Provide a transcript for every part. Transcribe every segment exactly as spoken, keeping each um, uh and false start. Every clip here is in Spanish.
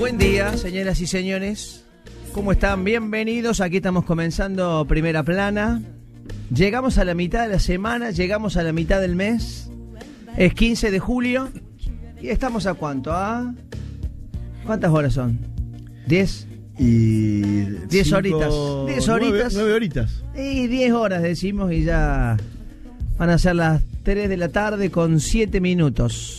Buen día, señoras y señores. ¿Cómo están? Bienvenidos. Aquí estamos comenzando Primera Plana. Llegamos a la mitad de la semana, llegamos a la mitad del mes. Es quince de julio. ¿Y estamos a cuánto? ¿A cuántas horas son? ¿diez? Y diez cinco, horitas. diez horitas. nueve horitas. Y diez horas decimos y ya van a ser las tres de la tarde con siete minutos.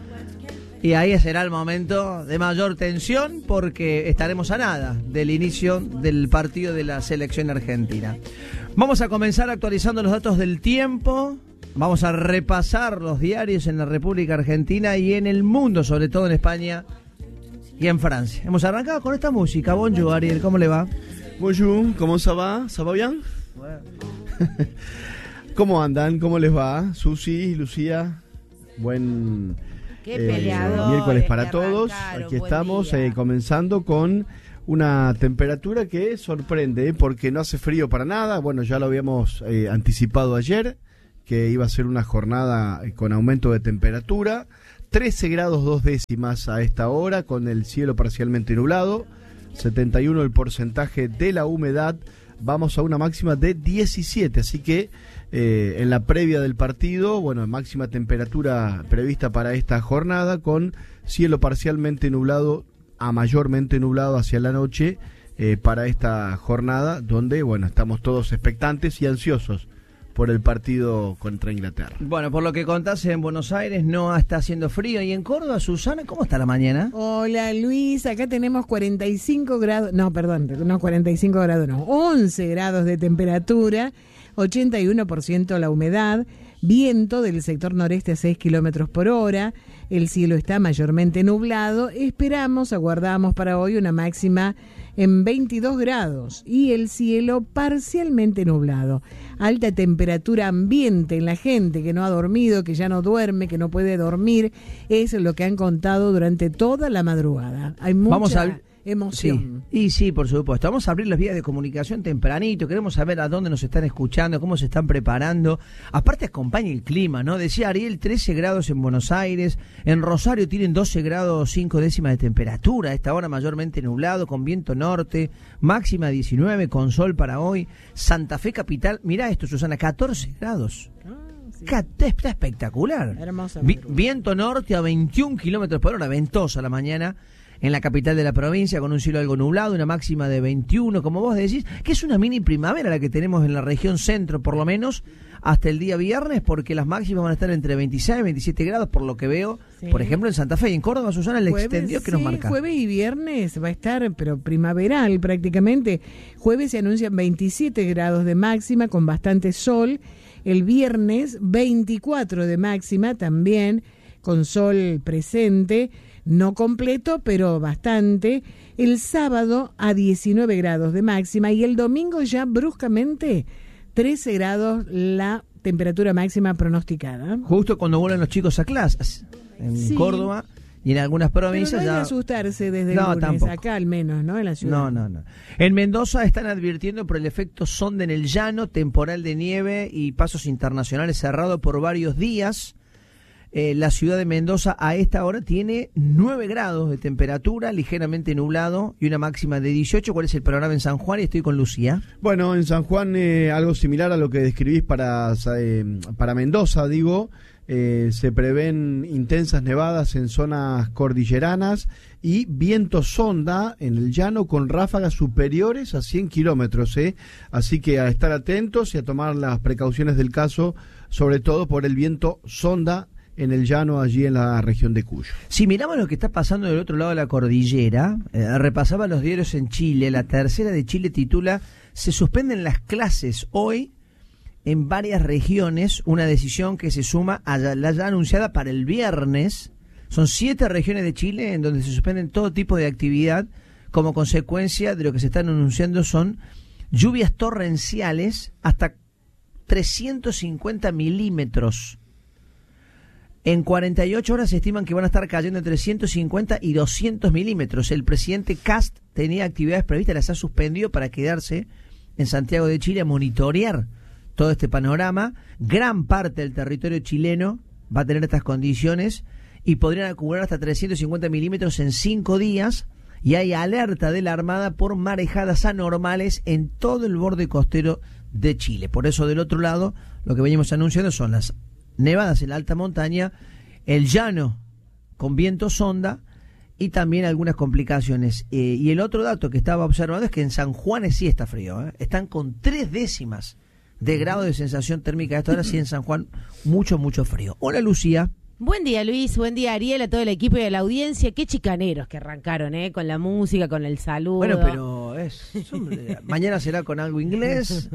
Y ahí será el momento de mayor tensión porque estaremos a nada del inicio del partido de la selección argentina. Vamos a comenzar actualizando los datos del tiempo. Vamos a repasar los diarios en la República Argentina y en el mundo, sobre todo en España y en Francia. Hemos arrancado con esta música. Bonjour, Ariel, ¿cómo le va? Bonjour, ¿cómo ça va? ¿Ça va bien? Bueno. ¿Cómo andan? ¿Cómo les va? Susi, Lucía, buen Qué eh, peleadores miércoles para que todos. arrancaron, Aquí buen estamos día. eh, comenzando con una temperatura que sorprende, ¿eh? Porque no hace frío para nada. Bueno, ya lo habíamos eh, anticipado ayer, que iba a ser una jornada eh, con aumento de temperatura. trece grados dos décimas a esta hora, con el cielo parcialmente nublado, setenta y uno el porcentaje de la humedad. Vamos a una máxima de diecisiete, así que eh, en la previa del partido, bueno, máxima temperatura prevista para esta jornada, con cielo parcialmente nublado a mayormente nublado hacia la noche eh, para esta jornada, donde, bueno, estamos todos expectantes y ansiosos por el partido contra Inglaterra. Bueno, por lo que contás, en Buenos Aires no está haciendo frío. ¿Y en Córdoba, Susana, cómo está la mañana? Hola Luis, acá tenemos cuarenta y cinco grados, no, perdón, no cuarenta y cinco grados, no, once grados de temperatura, ochenta y uno por ciento la humedad, viento del sector noreste a seis kilómetros por hora, el cielo está mayormente nublado, esperamos, aguardamos para hoy una máxima en veintidós grados y el cielo parcialmente nublado. Alta temperatura ambiente en la gente que no ha dormido, que ya no duerme, que no puede dormir, es lo que han contado durante toda la madrugada. Hay mucha Vamos a... emoción. Sí. Y sí, por supuesto. Vamos a abrir las vías de comunicación tempranito. Queremos saber a dónde nos están escuchando, cómo se están preparando. Aparte acompaña el clima, ¿no? Decía Ariel, trece grados en Buenos Aires. En Rosario tienen doce grados cinco décimas de temperatura. A esta hora mayormente nublado, con viento norte. Máxima diecinueve, con sol para hoy. Santa Fe capital. Mirá esto, Susana, catorce grados. Sí. Está espectacular. Hermosa Vi- madrugada. viento norte a veintiún kilómetros por hora, ventosa la mañana en la capital de la provincia, con un cielo algo nublado, una máxima de veintiuno, como vos decís, que es una mini primavera la que tenemos en la región centro, por lo menos hasta el día viernes, porque las máximas van a estar entre veintiséis y veintisiete grados, por lo que veo, Sí. por ejemplo, en Santa Fe y en Córdoba. Susana, el Jueves, extendió que sí, nos marca. Jueves y viernes va a estar, pero primaveral prácticamente. Jueves se anuncian veintisiete grados de máxima con bastante sol. El viernes veinticuatro de máxima también con sol presente, no completo, pero bastante. El sábado a diecinueve grados de máxima y el domingo ya bruscamente trece grados la temperatura máxima pronosticada. Justo cuando vuelven los chicos a clases, en Sí. Córdoba y en algunas Pero provincias no hay que ya... asustarse desde No, el lunes, tampoco. acá al menos, ¿no? En la ciudad. No, no, no. En Mendoza están advirtiendo por el efecto sonda en el llano, temporal de nieve y pasos internacionales cerrado por varios días. Eh, la ciudad de Mendoza a esta hora tiene nueve grados de temperatura, ligeramente nublado y una máxima de dieciocho. ¿Cuál es el panorama en San Juan? Y estoy con Lucía. Bueno, en San Juan eh, algo similar a lo que describís para, eh, para Mendoza, digo, eh, se prevén intensas nevadas en zonas cordilleranas y viento sonda en el llano con ráfagas superiores a cien kilómetros, ¿eh? Así que a estar atentos y a tomar las precauciones del caso, sobre todo por el viento sonda en el llano allí en la región de Cuyo. Si miramos lo que está pasando del otro lado de la cordillera, eh, repasaba los diarios en Chile, la tercera de Chile titula: se suspenden las clases hoy en varias regiones, una decisión que se suma a la ya anunciada para el viernes. Son siete regiones de Chile en donde se suspenden todo tipo de actividad como consecuencia de lo que se están anunciando son lluvias torrenciales hasta trescientos cincuenta milímetros. En cuarenta y ocho horas se estiman que van a estar cayendo entre ciento cincuenta y doscientos milímetros. El presidente Kast tenía actividades previstas, las ha suspendido para quedarse en Santiago de Chile a monitorear todo este panorama. Gran parte del territorio chileno va a tener estas condiciones y podrían acumular hasta trescientos cincuenta milímetros en cinco días. y hay alerta de la Armada por marejadas anormales en todo el borde costero de Chile. Por eso, del otro lado, lo que venimos anunciando son las nevadas en la alta montaña, el llano con viento sonda y también algunas complicaciones. Eh, y el otro dato que estaba observando es que en San Juan sí está frío, ¿eh? Están con tres décimas de grado de sensación térmica. Esto ahora sí en San Juan, mucho, mucho frío. Hola, Lucía. Buen día, Luis. Buen día, Ariel, a todo el equipo y a la audiencia. Qué chicaneros que arrancaron, ¿eh? Con la música, con el saludo. Bueno, pero es son, mañana será con algo inglés.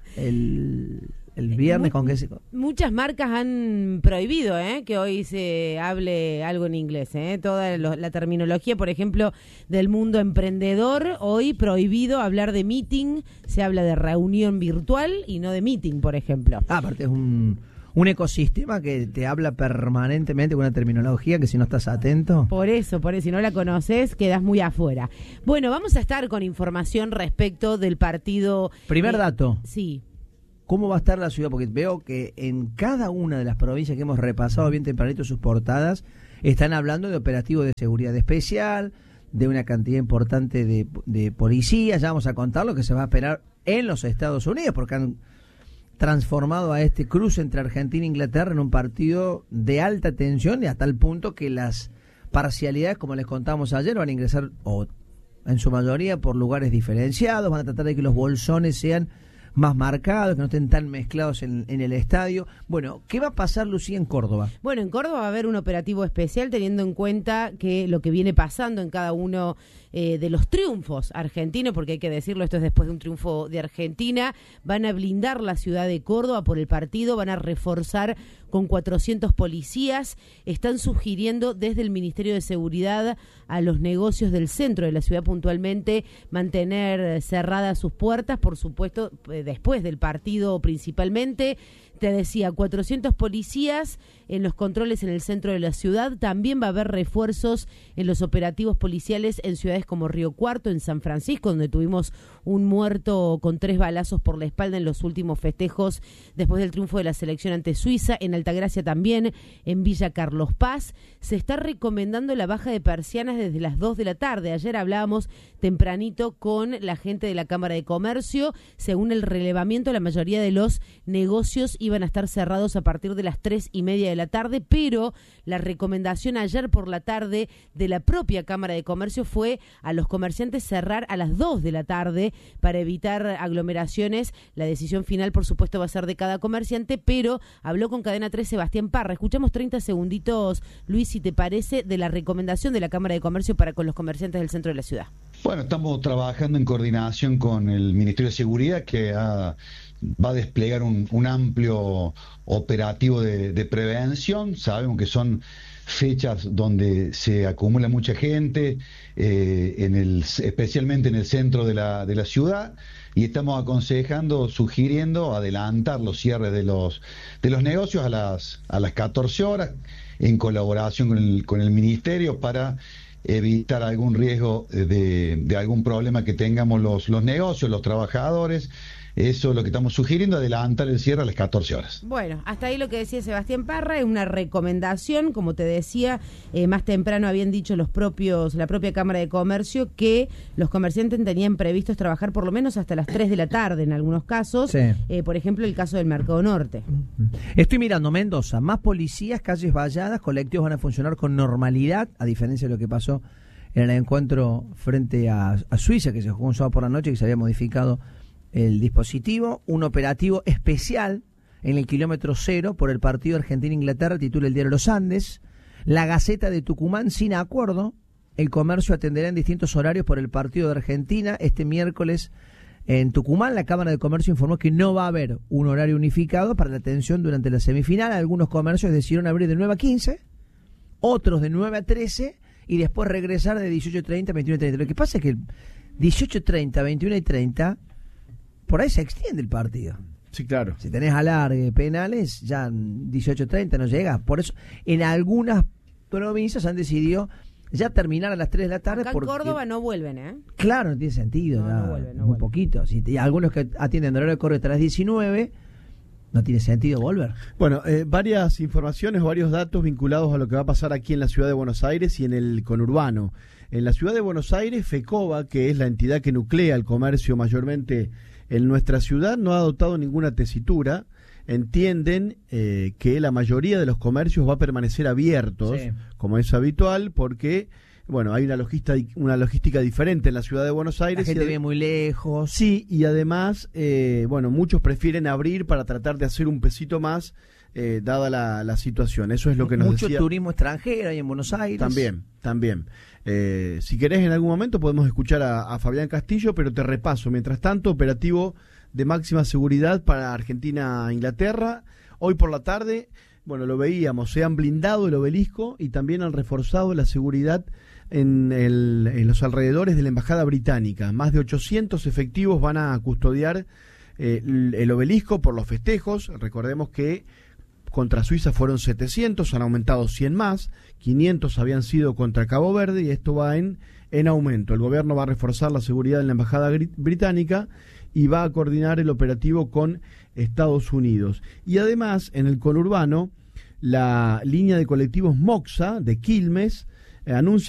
El, el viernes con qué se... Muchas marcas han prohibido, ¿eh? Que hoy se hable algo en inglés, ¿eh? Toda lo, la terminología, por ejemplo, del mundo emprendedor, hoy prohibido hablar de meeting. Se habla de reunión virtual y no de meeting, por ejemplo. Ah, aparte es un... un ecosistema que te habla permanentemente con una terminología que si no estás atento... Por eso, por eso, si no la conoces, quedas muy afuera. Bueno, vamos a estar con información respecto del partido... Primer eh, dato. Sí. ¿Cómo va a estar la ciudad? Porque veo que en cada una de las provincias que hemos repasado bien tempranito sus portadas, están hablando de operativos de seguridad especial, de una cantidad importante de, de policías. Ya vamos a contar lo que se va a esperar en los Estados Unidos, porque han transformado a este cruce entre Argentina e Inglaterra en un partido de alta tensión, y hasta el punto que las parcialidades, como les contamos ayer, van a ingresar, o en su mayoría, por lugares diferenciados. Van a tratar de que los bolsones sean más marcados, que no estén tan mezclados en, en el estadio. Bueno, ¿qué va a pasar, Lucía, en Córdoba? Bueno, en Córdoba va a haber un operativo especial, teniendo en cuenta que lo que viene pasando en cada uno eh, de los triunfos argentinos, porque hay que decirlo, esto es después de un triunfo de Argentina. Van a blindar la ciudad de Córdoba por el partido, van a reforzar con cuatrocientos policías. Están sugiriendo desde el Ministerio de Seguridad a los negocios del centro de la ciudad puntualmente mantener cerradas sus puertas, por supuesto, después del partido principalmente. Te decía, cuatrocientos policías en los controles en el centro de la ciudad. También va a haber refuerzos en los operativos policiales en ciudades como Río Cuarto, en San Francisco, donde tuvimos un muerto con tres balazos por la espalda en los últimos festejos después del triunfo de la selección ante Suiza. En Altagracia también, en Villa Carlos Paz. Se está recomendando la baja de persianas desde las dos de la tarde. Ayer hablábamos tempranito con la gente de la Cámara de Comercio. Según el relevamiento, la mayoría de los negocios iban a estar cerrados a partir de las tres y media de la tarde, pero la recomendación ayer por la tarde de la propia Cámara de Comercio fue a los comerciantes cerrar a las dos de la tarde para evitar aglomeraciones. La decisión final, por supuesto, va a ser de cada comerciante, pero habló con Cadena tres Sebastián Parra. Escuchamos treinta segunditos, Luis, si te parece, de la recomendación de la Cámara de Comercio para con los comerciantes del centro de la ciudad. Bueno, estamos trabajando en coordinación con el Ministerio de Seguridad, que ha, va a desplegar un, un amplio operativo de, de prevención. Sabemos que son fechas donde se acumula mucha gente, eh, en el, especialmente en el centro de la, de la ciudad, y estamos aconsejando, sugiriendo adelantar los cierres de los, de los negocios a las, a las catorce horas, en colaboración con el, con el Ministerio, para evitar algún riesgo de, de algún problema que tengamos los, los negocios, los trabajadores. Eso es lo que estamos sugiriendo, adelantar el cierre a las catorce horas. Bueno, hasta ahí lo que decía Sebastián Parra, es una recomendación. Como te decía, eh, más temprano habían dicho los propios, la propia Cámara de Comercio, que los comerciantes tenían previstos trabajar por lo menos hasta las tres de la tarde en algunos casos. Sí. Eh, por ejemplo, el caso del Mercado Norte. Estoy mirando Mendoza, más policías, calles valladas, colectivos van a funcionar con normalidad, a diferencia de lo que pasó en el encuentro frente a, a Suiza, que se jugó un sábado por la noche, que se había modificado el dispositivo. Un operativo especial en el kilómetro cero por el partido Argentina-Inglaterra, titula el diario Los Andes. La Gaceta de Tucumán, sin acuerdo. El comercio atenderá en distintos horarios por el partido de Argentina. Este miércoles en Tucumán, la Cámara de Comercio informó que no va a haber un horario unificado para la atención durante la semifinal. Algunos comercios decidieron abrir de nueve a quince, otros de nueve a trece, y después regresar de dieciocho treinta a veintiuno treinta. Lo que pasa es que dieciocho treinta, veintiuno treinta, por ahí se extiende el partido. Sí, claro. Si tenés alargue, penales, ya dieciocho treinta no llega. Por eso, en algunas provincias han decidido ya terminar a las tres de la tarde. Acá porque, en Córdoba no vuelven, ¿eh? Claro, no tiene sentido. No, ya, no vuelven, no muy vuelven. poquito. Si te, algunos que atienden horario de correo hasta las diecinueve, no tiene sentido volver. Bueno, eh, varias informaciones, varios datos vinculados a lo que va a pasar aquí en la ciudad de Buenos Aires y en el conurbano. En la ciudad de Buenos Aires, FECOBA, que es la entidad que nuclea el comercio mayormente en nuestra ciudad, no ha adoptado ninguna tesitura. Entienden eh, que la mayoría de los comercios va a permanecer abiertos, sí, como es habitual, porque bueno, hay una logística, una logística diferente en la ciudad de Buenos Aires. La gente y vive muy lejos. Sí, y además, eh, bueno, muchos prefieren abrir para tratar de hacer un pesito más, eh, dada la, la situación. Eso es lo que nos Mucho decía. turismo extranjero ahí en Buenos Aires. También, también. Eh, si querés, en algún momento podemos escuchar a, a Fabián Castillo, pero te repaso. Mientras tanto, operativo de máxima seguridad para Argentina e Inglaterra. Hoy por la tarde, bueno, lo veíamos, se han blindado el obelisco y también han reforzado la seguridad en, el, en los alrededores de la Embajada Británica. Más de ochocientos efectivos van a custodiar eh, el, el obelisco por los festejos. Recordemos que contra Suiza fueron setecientos, han aumentado cien más, quinientos habían sido contra Cabo Verde y esto va en, en aumento. El gobierno va a reforzar la seguridad en la Embajada Británica y va a coordinar el operativo con Estados Unidos. Y además, en el conurbano, la línea de colectivos Moxa de Quilmes eh, anuncia